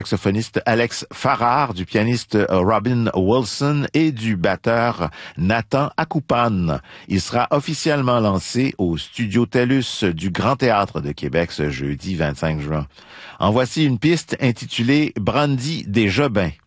saxophoniste Alex Farrar, du pianiste Robin Wilson et du batteur Nathan Akoupan. Il sera officiellement lancé au Studio TELUS du Grand Théâtre de Québec ce jeudi 25 juin. En voici une piste intitulée Brandy des Jobins.